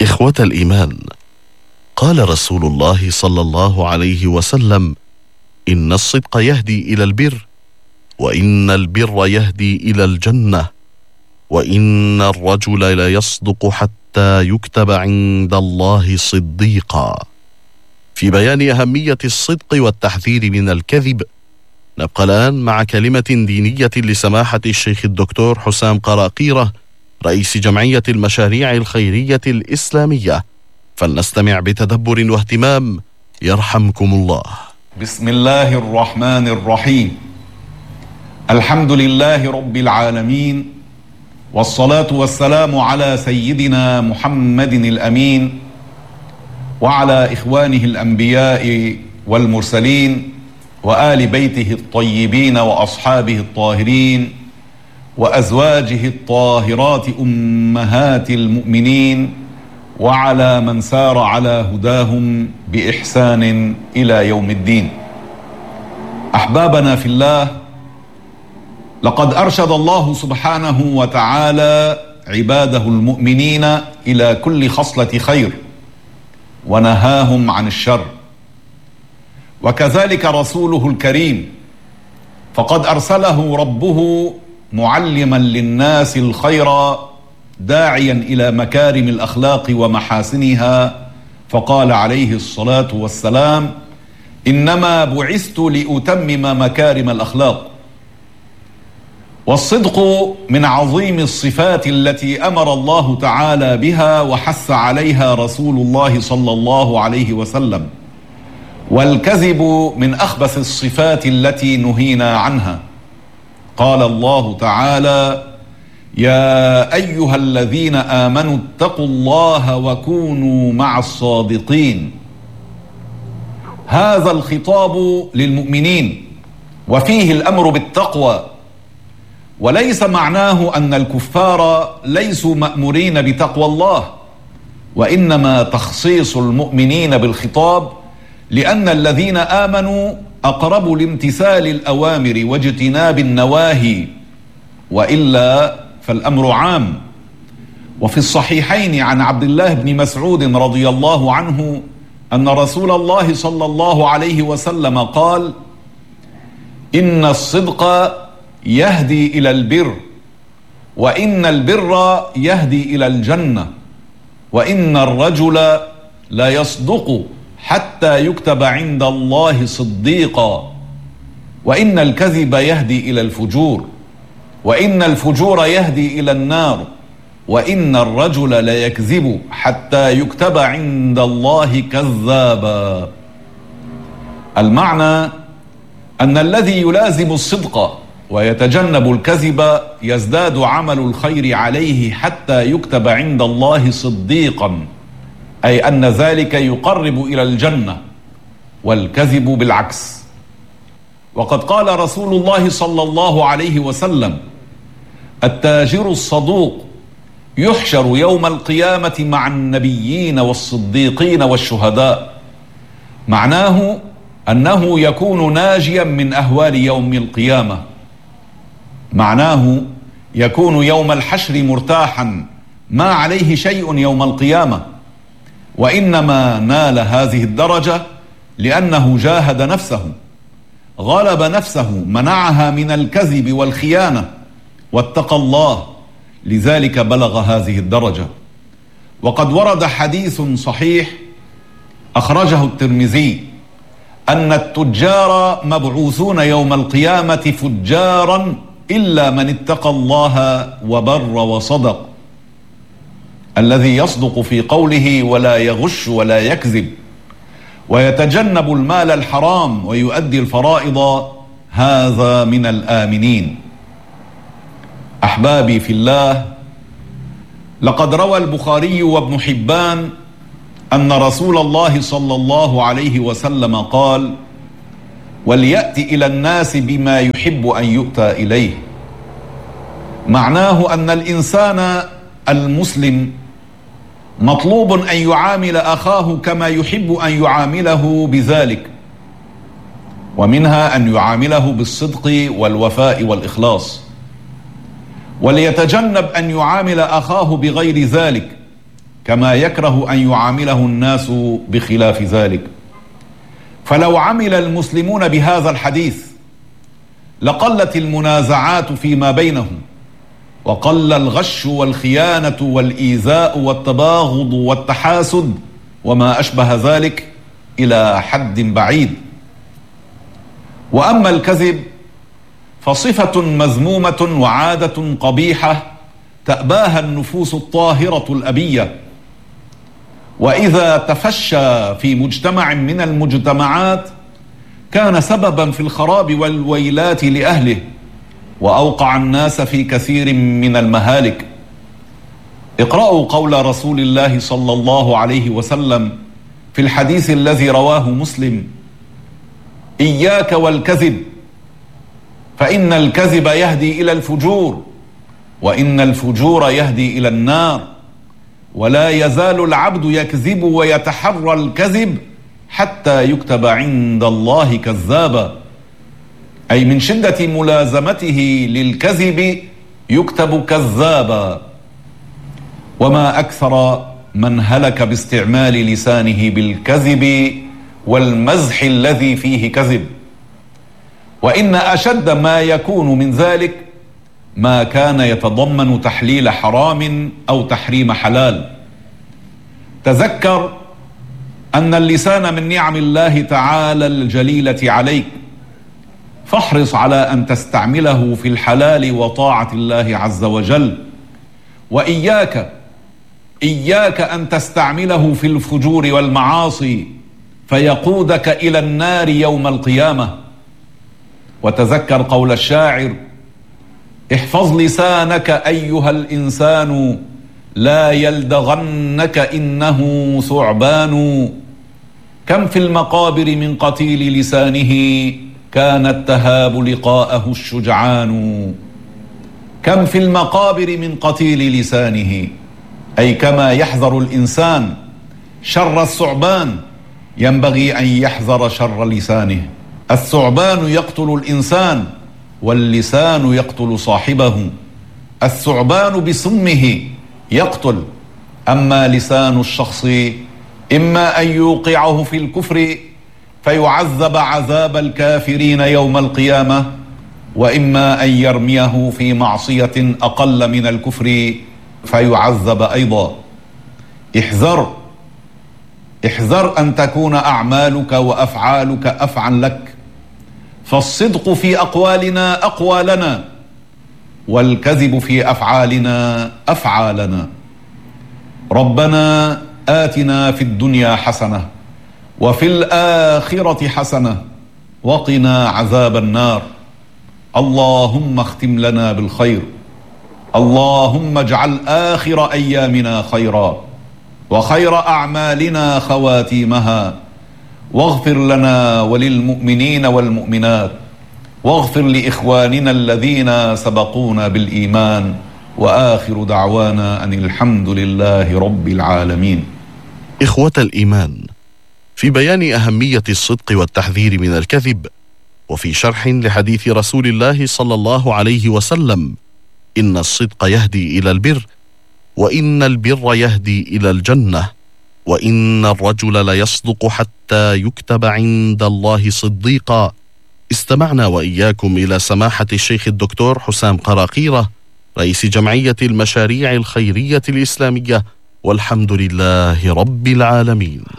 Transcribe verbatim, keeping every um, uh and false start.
إخوة الإيمان، قال رسول الله صلى الله عليه وسلم: إن الصدق يهدي إلى البر، وإن البر يهدي إلى الجنة، وإن الرجل ليصدق حتى يكتب عند الله صديقا. في بيان أهمية الصدق والتحذير من الكذب، نبقى الآن مع كلمة دينية لسماحة الشيخ الدكتور حسام قراقيرة، رئيس جمعية المشاريع الخيرية الإسلامية، فلنستمع بتدبر واهتمام يرحمكم الله. بسم الله الرحمن الرحيم. الحمد لله رب العالمين، والصلاة والسلام على سيدنا محمد الأمين وعلى إخوانه الأنبياء والمرسلين وآل بيته الطيبين وأصحابه الطاهرين وأزواجه الطاهرات أمهات المؤمنين وعلى من سار على هداهم بإحسان إلى يوم الدين. أحبابنا في الله، لقد أرشد الله سبحانه وتعالى عباده المؤمنين إلى كل خصلة خير ونهاهم عن الشر، وكذلك رسوله الكريم، فقد أرسله ربه معلما للناس الخير داعيا إلى مكارم الأخلاق ومحاسنها، فقال عليه الصلاة والسلام: إنما بعثت لأتمم مكارم الأخلاق. والصدق من عظيم الصفات التي أمر الله تعالى بها وحث عليها رسول الله صلى الله عليه وسلم، والكذب من أخبث الصفات التي نهينا عنها. قال الله تعالى: يا أيها الذين آمنوا اتقوا الله وكونوا مع الصادقين. هذا الخطاب للمؤمنين، وفيه الأمر بالتقوى، وليس معناه أن الكفار ليسوا مأمورين بتقوى الله، وإنما تخصيص المؤمنين بالخطاب لأن الذين آمنوا أقرب لامتثال الأوامر واجتناب النواهي، وإلا فالأمر عام. وفي الصحيحين عن عبد الله بن مسعود رضي الله عنه أن رسول الله صلى الله عليه وسلم قال: إن الصدق يهدي إلى البر، وإن البر يهدي إلى الجنة، وإن الرجل لا يصدق حتى يكتب عند الله صديقا، وإن الكذب يهدي إلى الفجور، وإن الفجور يهدي إلى النار، وإن الرجل لا يكذب حتى يكتب عند الله كذابا. المعنى أن الذي يلازم الصدق ويتجنب الكذب يزداد عمل الخير عليه حتى يكتب عند الله صديقا، أي أن ذلك يقرب إلى الجنة، والكذب بالعكس. وقد قال رسول الله صلى الله عليه وسلم: التاجر الصدوق يحشر يوم القيامة مع النبيين والصديقين والشهداء. معناه أنه يكون ناجيا من أهوال يوم القيامة، معناه يكون يوم الحشر مرتاحا ما عليه شيء يوم القيامة، وإنما نال هذه الدرجة لأنه جاهد نفسه، غلب نفسه، منعها من الكذب والخيانة، واتقى الله، لذلك بلغ هذه الدرجة. وقد ورد حديث صحيح أخرجه الترمذي أن التجار مبعوثون يوم القيامة فجارا إلا من اتقى الله وبر وصدق، الذي يصدق في قوله ولا يغش ولا يكذب ويتجنب المال الحرام ويؤدي الفرائض، هذا من الآمنين. أحبابي في الله، لقد روى البخاري وابن حبان أن رسول الله صلى الله عليه وسلم قال: وليأتي إلى الناس بما يحب أن يؤتى إليه. معناه أن الإنسان المسلم مطلوب أن يعامل أخاه كما يحب أن يعامله بذلك، ومنها أن يعامله بالصدق والوفاء والإخلاص، وليتجنب أن يعامل أخاه بغير ذلك، كما يكره أن يعامله الناس بخلاف ذلك. فلو عمل المسلمون بهذا الحديث لقلت المنازعات فيما بينهم، وقل الغش والخيانة والإيذاء والتباغض والتحاسد وما أشبه ذلك إلى حد بعيد. وأما الكذب فصفة مذمومة وعادة قبيحة تأباها النفوس الطاهرة الأبية، وإذا تفشى في مجتمع من المجتمعات كان سببا في الخراب والويلات لأهله، وأوقع الناس في كثير من المهالك. اقرأوا قول رسول الله صلى الله عليه وسلم في الحديث الذي رواه مسلم: إياك والكذب، فإن الكذب يهدي إلى الفجور، وإن الفجور يهدي إلى النار، ولا يزال العبد يكذب ويتحرى الكذب حتى يكتب عند الله كذابا، أي من شدة ملازمته للكذب يكتب كذابا. وما أكثر من هلك باستعمال لسانه بالكذب والمزح الذي فيه كذب. وإن أشد ما يكون من ذلك ما كان يتضمن تحليل حرام أو تحريم حلال. تذكر أن اللسان من نعم الله تعالى الجليلة عليك، فاحرص على أن تستعمله في الحلال وطاعة الله عز وجل، وإياك إياك أن تستعمله في الفجور والمعاصي فيقودك إلى النار يوم القيامة. وتذكر قول الشاعر: احفظ لسانك أيها الإنسان، لا يلدغنك إنه ثعبان. كم في المقابر من قتيل لسانه كانت تهاب لقاءه الشجعان. كم في المقابر من قتيل لسانه، أي كما يحذر الإنسان شر الثعبان ينبغي أن يحذر شر لسانه. الثعبان يقتل الإنسان واللسان يقتل صاحبه. الثعبان بسمه يقتل، أما لسان الشخص إما أن يوقعه في الكفر فيعذب عذاب الكافرين يوم القيامة، وإما أن يرميه في معصية أقل من الكفر فيعذب أيضا. احذر احذر أن تكون أعمالك وأفعالك أفعى لك، فالصدق في أقوالنا أقوى لنا، والكذب في أفعالنا أفعى لنا. ربنا آتنا في الدنيا حسنة وفي الآخرة حسنة وقنا عذاب النار. اللهم اختم لنا بالخير، اللهم اجعل آخر أيامنا خيرا وخير أعمالنا خواتيمها، واغفر لنا وللمؤمنين والمؤمنات، واغفر لإخواننا الذين سبقونا بالإيمان، وآخر دعوانا أن الحمد لله رب العالمين. إخوة الإيمان، في بيان أهمية الصدق والتحذير من الكذب، وفي شرح لحديث رسول الله صلى الله عليه وسلم: إن الصدق يهدي إلى البر، وإن البر يهدي إلى الجنة، وإن الرجل ليصدق حتى يكتب عند الله صديقا. استمعنا وإياكم إلى سماحة الشيخ الدكتور حسام قراقيرة، رئيس جمعية المشاريع الخيرية الإسلامية، والحمد لله رب العالمين.